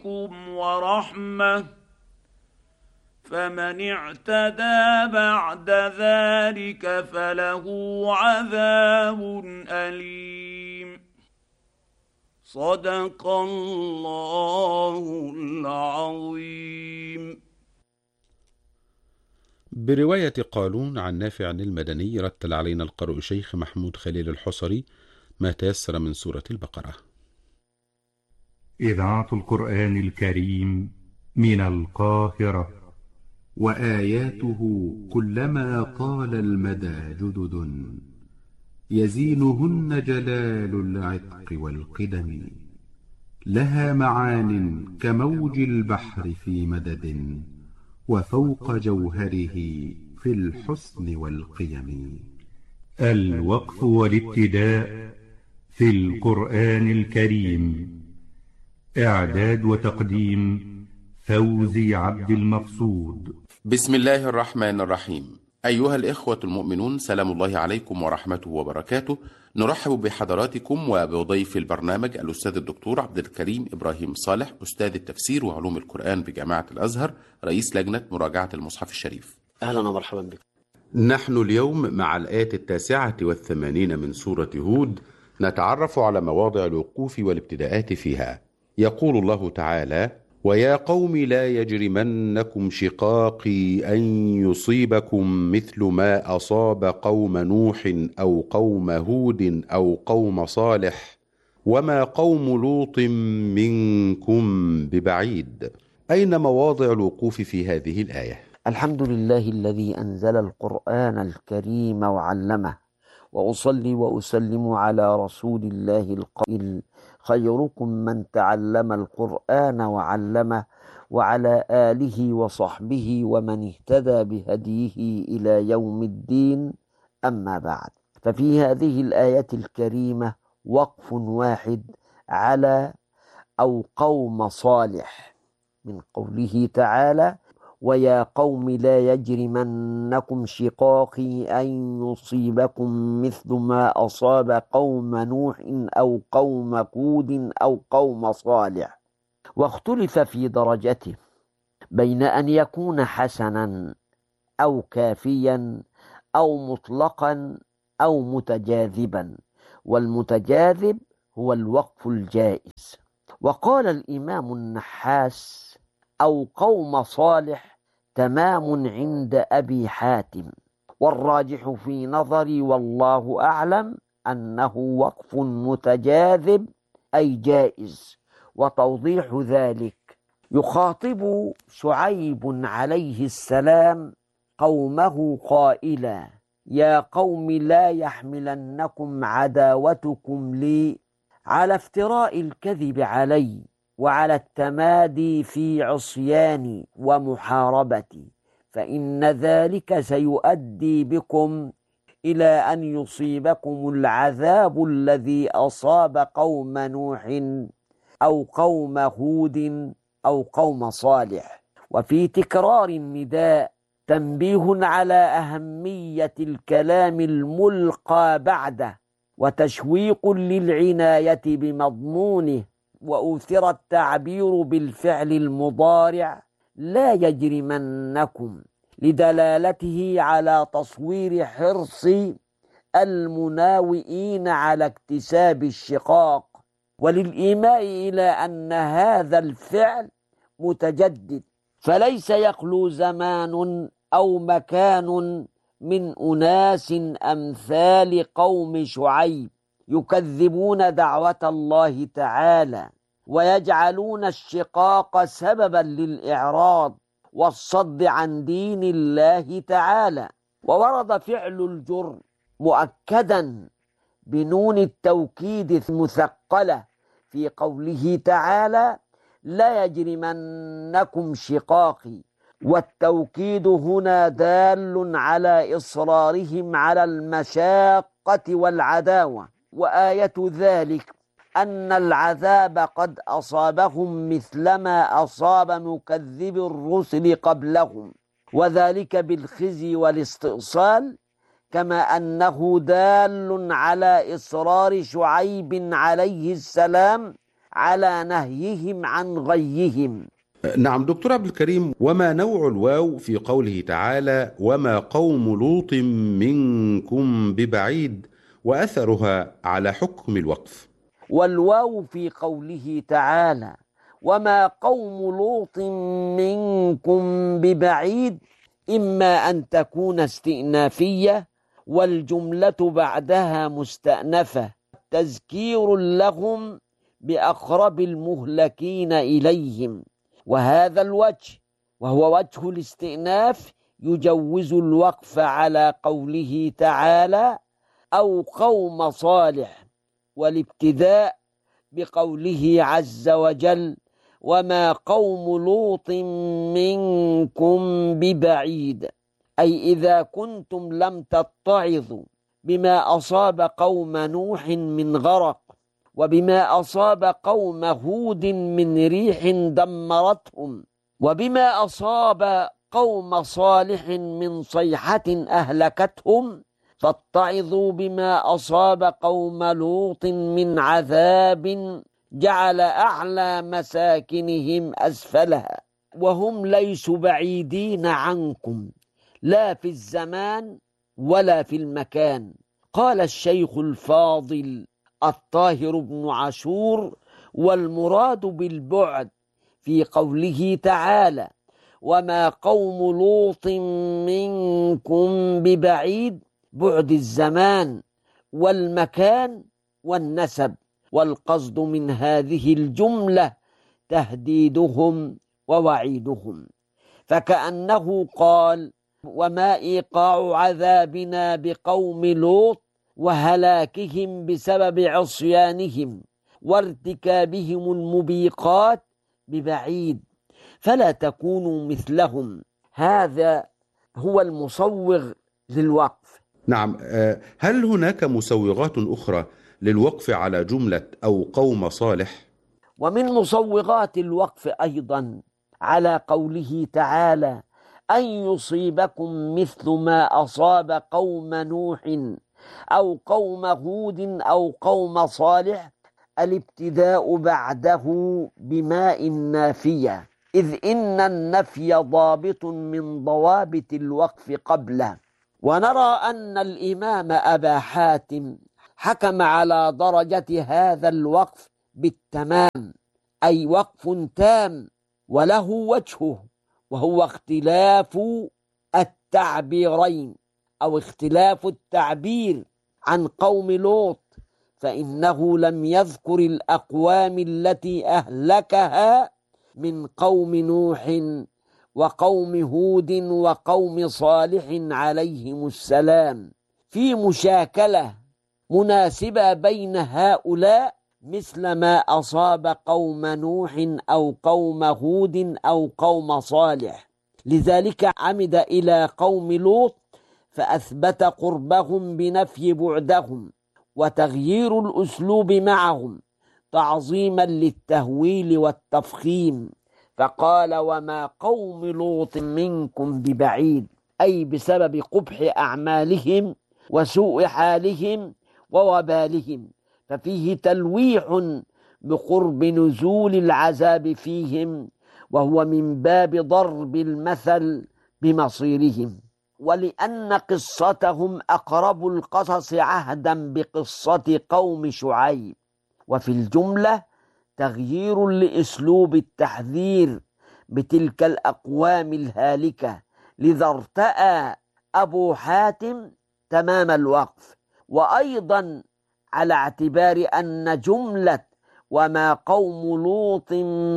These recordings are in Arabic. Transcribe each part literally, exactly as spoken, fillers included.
ورحمة، فمن اعتدى بعد ذلك فله عذاب أليم. صدق الله العظيم. برواية قالون عن نافع المدني رتل علينا القارئ شيخ محمود خليل الحصري ما تيسر من سورة البقرة. إذاعة القرآن الكريم من القاهرة. وآياته كلما طال المدى جدد، يزينهن جلال العتق والقدم. لها معان كموج البحر في مدد، وفوق جوهره في الحسن والقيم. الوقف والابتداء في القرآن الكريم. إعداد وتقديم فوزي عبد المقصود. بسم الله الرحمن الرحيم. أيها الإخوة المؤمنون، سلام الله عليكم ورحمته وبركاته. نرحب بحضراتكم وبضيف البرنامج الأستاذ الدكتور عبد الكريم إبراهيم صالح، أستاذ التفسير وعلوم القرآن بجامعة الأزهر، رئيس لجنة مراجعة المصحف الشريف. أهلا ومرحبا بكم. نحن اليوم مع الآية التاسعة والثمانين من سورة هود، نتعرف على مواضع الوقوف والابتداءات فيها. يقول الله تعالى: ويا قوم لا يجرمنكم شقاقي أن يصيبكم مثل ما أصاب قوم نوح أو قوم هود أو قوم صالح وما قوم لوط منكم ببعيد. أين مواضع الوقوف في هذه الآية؟ الحمد لله الذي أنزل القرآن الكريم وعلمه، وأصلي وأسلم على رسول الله القائل: خيركم من تعلم القرآن وعلمه، وعلى آله وصحبه ومن اهتدى بهديه إلى يوم الدين. أما بعد، ففي هذه الآية الكريمة وقف واحد على أو قوم صالح، من قوله تعالى: ويا قوم لا يجرمنكم شقاقي أن يصيبكم مثل ما أصاب قوم نوح أو قوم هود أو قوم صالح. واختلف في درجته بين أن يكون حسنا أو كافيا أو مطلقا أو متجاذبا، والمتجاذب هو الوقف الجائز. وقال الإمام النحاس: أو قوم صالح تمام عند أبي حاتم، والراجح في نظري والله أعلم أنه وقف متجاذب أي جائز. وتوضيح ذلك: يخاطب شعيب عليه السلام قومه قائلا: يا قوم لا يحملنكم عداوتكم لي على افتراء الكذب علي، وعلى التمادي في عصياني ومحاربتي، فإن ذلك سيؤدي بكم إلى أن يصيبكم العذاب الذي أصاب قوم نوح أو قوم هود أو قوم صالح. وفي تكرار النداء تنبيه على أهمية الكلام الملقى بعده، وتشويق للعناية بمضمونه. وأثر التعبير بالفعل المضارع لا يجرمنكم لدلالته على تصوير حرص المناوئين على اكتساب الشقاق، وللإيماء إلى أن هذا الفعل متجدد، فليس يخلو زمان أو مكان من أناس أمثال قوم شعيب يكذبون دعوة الله تعالى، ويجعلون الشقاق سببا للإعراض والصد عن دين الله تعالى. وورد فعل الجر مؤكدا بنون التوكيد المثقلة في قوله تعالى: لا يجرمنكم شقاقي، والتوكيد هنا دال على إصرارهم على المشاقة والعداوة. وآية ذلك أن العذاب قد أصابهم مثلما أصاب مكذب الرسل قبلهم، وذلك بالخزي والاستئصال، كما أنه دال على إصرار شعيب عليه السلام على نهيهم عن غيهم. نعم دكتور عبد الكريم، وما نوع الواو في قوله تعالى وما قوم لوط منكم ببعيد وأثرها على حكم الوقف؟ والواو في قوله تعالى وما قوم لوط منكم ببعيد إما أن تكون استئنافية والجملة بعدها مستأنفة تذكير لهم بأقرب المهلكين إليهم، وهذا الوجه وهو وجه الاستئناف يجوز الوقف على قوله تعالى أو قوم صالح، والابتداء بقوله عز وجل وما قوم لوط منكم ببعيد، أي إذا كنتم لم تتعظوا بما أصاب قوم نوح من غرق وبما أصاب قوم هود من ريح دمرتهم وبما أصاب قوم صالح من صيحة أهلكتهم، فاتعظوا بما أصاب قوم لوط من عذاب جعل أعلى مساكنهم أسفلها وهم ليسوا بعيدين عنكم لا في الزمان ولا في المكان. قال الشيخ الفاضل الطاهر بن عاشور والمراد بالبعد في قوله تعالى وما قوم لوط منكم ببعيد بعد الزمان والمكان والنسب، والقصد من هذه الجملة تهديدهم ووعيدهم، فكأنه قال وما إيقاع عذابنا بقوم لوط وهلاكهم بسبب عصيانهم وارتكابهم المبيقات ببعيد، فلا تكونوا مثلهم. هذا هو المصوغ للوقف. نعم، هل هناك مسوغات أخرى للوقف على جملة أو قوم صالح؟ ومن مصوغات الوقف أيضا على قوله تعالى أن يصيبكم مثل ما أصاب قوم نوح أو قوم هود أو قوم صالح، الابتداء بعده بماء نافية، إذ إن النفي ضابط من ضوابط الوقف قبله. ونرى أن الإمام أبا حاتم حكم على درجة هذا الوقف بالتمام، أي وقف تام وله وجهه، وهو اختلاف التعبيرين أو اختلاف التعبير عن قوم لوط، فإنه لم يذكر الأقوام التي أهلكها من قوم نوح وقوم هود وقوم صالح عليهم السلام في مشاكلة مناسبة بين هؤلاء مثل ما أصاب قوم نوح أو قوم هود أو قوم صالح، لذلك عمد إلى قوم لوط فأثبت قربهم بنفي بعدهم وتغيير الأسلوب معهم تعظيما للتهويل والتفخيم، فقال وما قوم لوط منكم ببعيد، أي بسبب قبح أعمالهم وسوء حالهم ووبالهم، ففيه تلويح بقرب نزول العذاب فيهم، وهو من باب ضرب المثل بمصيرهم. ولأن قصتهم أقرب القصص عهدا بقصة قوم شعيب، وفي الجملة تغيير لأسلوب التحذير بتلك الأقوام الهالكة، لذا ارتأى أبو حاتم تمام الوقف. وأيضا على اعتبار أن جملة وما قوم لوط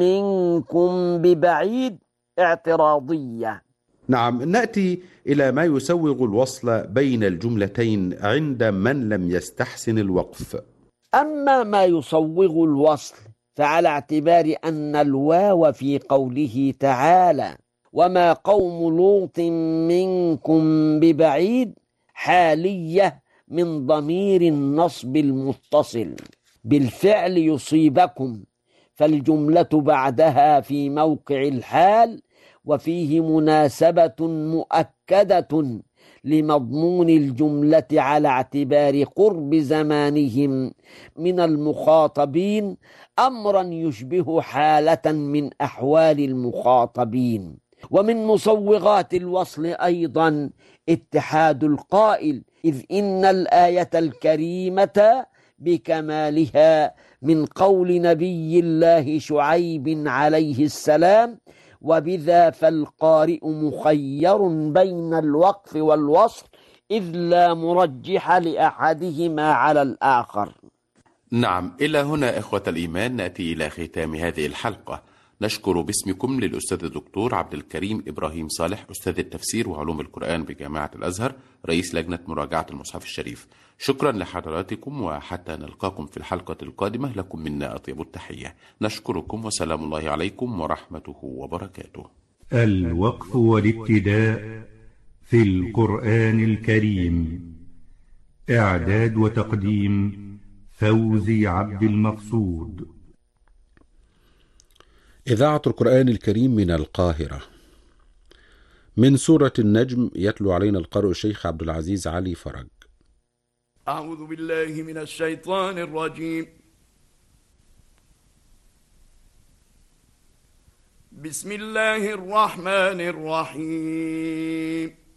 منكم ببعيد اعتراضية. نعم، نأتي إلى ما يسوغ الوصل بين الجملتين عند من لم يستحسن الوقف. أما ما يسوغ الوصل فعلى اعتبار أن الواو في قوله تعالى وما قوم لوط منكم ببعيد حالية من ضمير النصب المتصل بالفعل يصيبكم، فالجملة بعدها في موقع الحال وفيه مناسبة مؤكدة لمضمون الجملة على اعتبار قرب زمانهم من المخاطبين أمرا يشبه حالة من أحوال المخاطبين. ومن مصوغات الوصل أيضا اتحاد القائل، إذ إن الآية الكريمة بكمالها من قول نبي الله شعيب عليه السلام: وبذا فالقارئ مخير بين الوقف والوصل إذ لا مرجح لأحدهما على الآخر. نعم، إلى هنا إخوة الإيمان نأتي إلى ختام هذه الحلقة. نشكر باسمكم للأستاذ الدكتور عبد الكريم إبراهيم صالح، أستاذ التفسير وعلوم القرآن بجامعة الأزهر، رئيس لجنة مراجعة المصحف الشريف. شكرا لحضراتكم، وحتى نلقاكم في الحلقة القادمة لكم منا أطيب التحية. نشكركم وسلام الله عليكم ورحمته وبركاته. الوقف والابتداء في القرآن الكريم، إعداد وتقديم فوزي عبد المقصود. إذاعة القرآن الكريم من القاهرة. من سورة النجم يتلو علينا القارئ الشيخ عبد العزيز علي فرج. أعوذ بالله من الشيطان الرجيم. بسم الله الرحمن الرحيم.